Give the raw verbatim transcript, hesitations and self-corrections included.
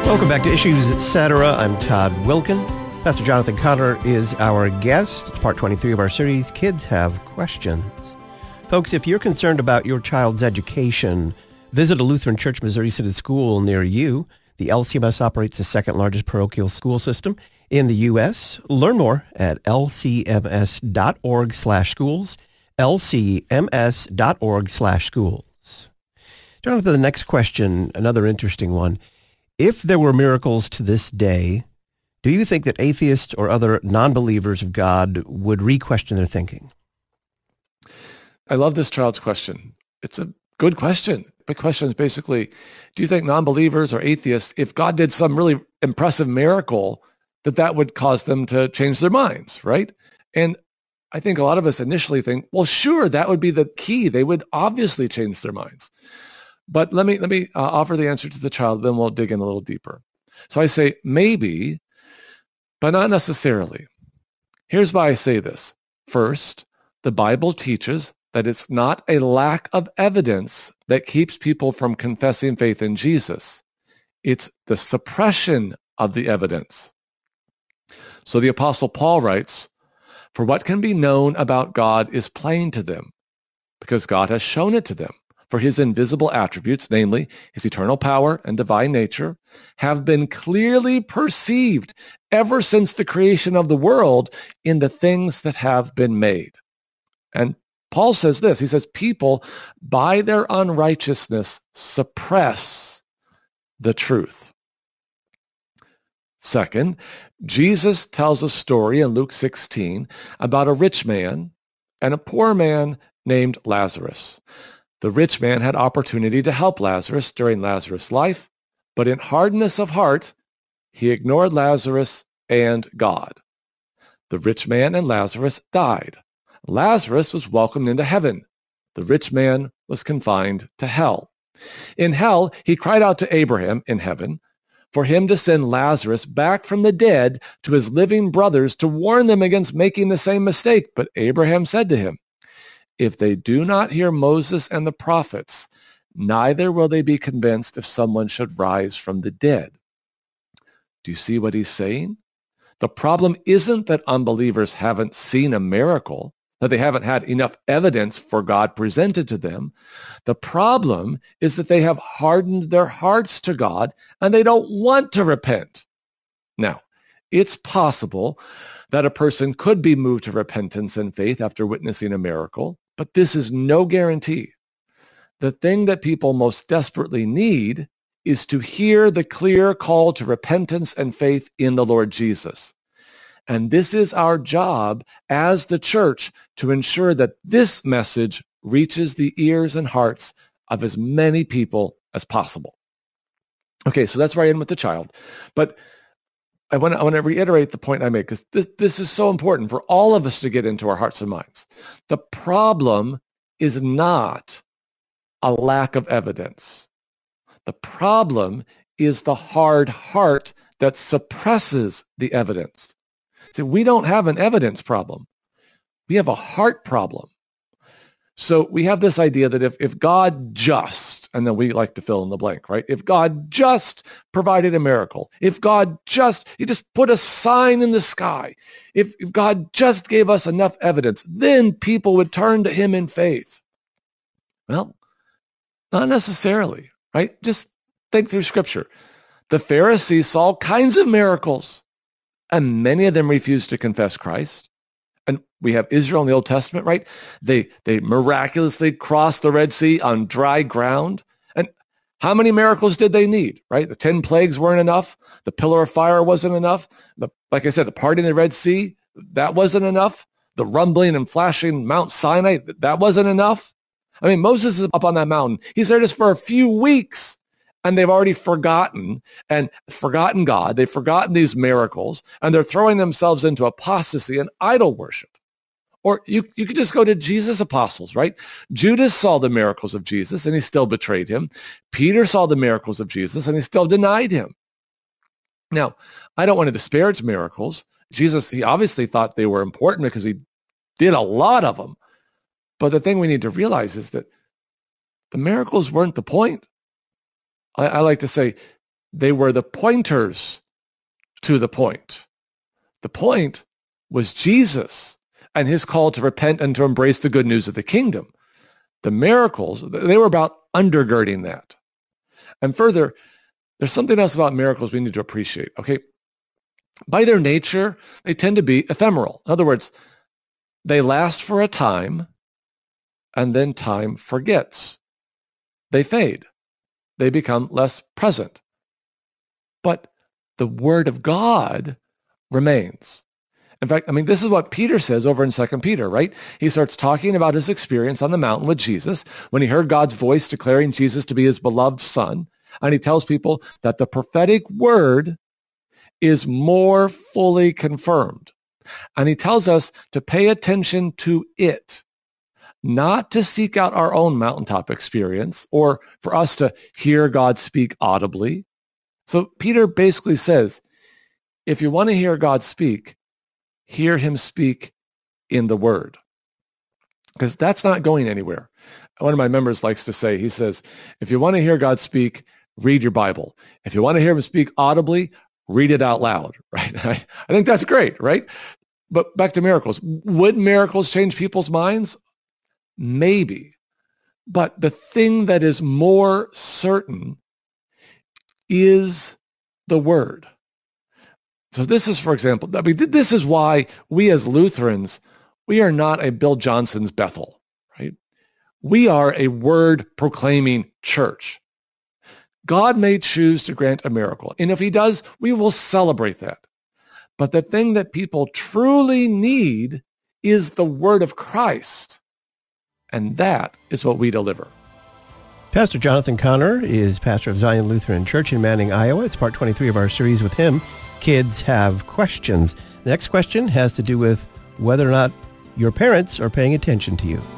Welcome back to Issues Etc. I'm Todd Wilkin. Pastor Jonathan Conner is our guest. It's part twenty-three of our series, Kids Have Questions. Folks, if you're concerned about your child's education, visit a Lutheran Church Missouri Synod school near you. The L C M S operates the second largest parochial school system in the U S. Learn more at lcms.org slash schools, lcms.org slash schools. Jonathan, the next question, another interesting one. If there were miracles to this day, do you think that atheists or other non-believers of God would re-question their thinking? I love this child's question. It's a good question. The question is basically, do you think non-believers or atheists, if God did some really impressive miracle, that that would cause them to change their minds, right? And I think a lot of us initially think, well, sure, that would be the key. They would obviously change their minds. But let me let me uh, offer the answer to the child, then we'll dig in a little deeper. So I say maybe, but not necessarily. Here's why I say this. First, the Bible teaches that it's not a lack of evidence that keeps people from confessing faith in Jesus. It's the suppression of the evidence. So the Apostle Paul writes, "For what can be known about God is plain to them, because God has shown it to them. For his invisible attributes, namely his eternal power and divine nature, have been clearly perceived ever since the creation of the world in the things that have been made." And Paul says this, he says, people by their unrighteousness suppress the truth. Second, Jesus tells a story in Luke sixteen about a rich man and a poor man named Lazarus. The rich man had opportunity to help Lazarus during Lazarus' life, but in hardness of heart, he ignored Lazarus and God. The rich man and Lazarus died. Lazarus was welcomed into heaven. The rich man was confined to hell. In hell, he cried out to Abraham in heaven for him to send Lazarus back from the dead to his living brothers to warn them against making the same mistake. But Abraham said to him, "If they do not hear Moses and the prophets, neither will they be convinced if someone should rise from the dead." Do you see what he's saying? The problem isn't that unbelievers haven't seen a miracle, that they haven't had enough evidence for God presented to them. The problem is that they have hardened their hearts to God and they don't want to repent. Now, it's possible that a person could be moved to repentance and faith after witnessing a miracle, but this is no guarantee. The thing that people most desperately need is to hear the clear call to repentance and faith in the Lord Jesus. And this is our job as the church to ensure that this message reaches the ears and hearts of as many people as possible. Okay, so that's where I end with the child. But I want to, I want to reiterate the point I made, because this, this is so important for all of us to get into our hearts and minds. The problem is not a lack of evidence. The problem is the hard heart that suppresses the evidence. See, we don't have an evidence problem. We have a heart problem. So we have this idea that if, if God just, and then we like to fill in the blank, right? If God just provided a miracle, if God just, he just put a sign in the sky, if, if God just gave us enough evidence, then people would turn to him in faith. Well, not necessarily, right? Just think through Scripture. The Pharisees saw all kinds of miracles, and many of them refused to confess Christ. And we have Israel in the Old Testament, right? They they miraculously crossed the Red Sea on dry ground. And how many miracles did they need, right? The ten plagues weren't enough. The pillar of fire wasn't enough. The, like I said, the parting of the Red Sea, that wasn't enough. The rumbling and flashing Mount Sinai, that wasn't enough. I mean, Moses is up on that mountain. He's there just for a few weeks. And they've already forgotten and forgotten God. They've forgotten these miracles, and they're throwing themselves into apostasy and idol worship. Or you, you could just go to Jesus' apostles, right? Judas saw the miracles of Jesus, and he still betrayed him. Peter saw the miracles of Jesus, and he still denied him. Now, I don't want to disparage miracles. Jesus, he obviously thought they were important because he did a lot of them. But the thing we need to realize is that the miracles weren't the point. I, I like to say They were the pointers to the point. The point was Jesus and his call to repent and to embrace the good news of the kingdom. The miracles, they were about undergirding that. And further, there's something else about miracles we need to appreciate, okay? By their nature, they tend to be ephemeral. In other words, they last for a time, and then time forgets. They fade. They become less present. But the word of God remains. In fact, I mean, this is what Peter says over in Second Peter, right? He starts talking about his experience on the mountain with Jesus when he heard God's voice declaring Jesus to be his beloved son. And he tells people that the prophetic word is more fully confirmed. And he tells us to pay attention to it, not to seek out our own mountaintop experience or for us to hear God speak audibly. So Peter basically says, if you want to hear God speak, hear him speak in the word, because that's not going anywhere. One of my members likes to say, he says, if you want to hear God speak, read your Bible. If you want to hear him speak audibly, read it out loud, right? I, I think that's great, right? But back to miracles. Would miracles change people's minds? Maybe. But the thing that is more certain is the word. So this is, for example, I mean, this is why we as Lutherans, we are not a Bill Johnson's Bethel, right? We are a word-proclaiming church. God may choose to grant a miracle, and if he does, we will celebrate that. But the thing that people truly need is the word of Christ, and that is what we deliver. Pastor Jonathan Conner is pastor of Zion Lutheran Church in Manning, Iowa. It's part twenty-three of our series with him, Kids Have Questions. The next question has to do with whether or not your parents are paying attention to you.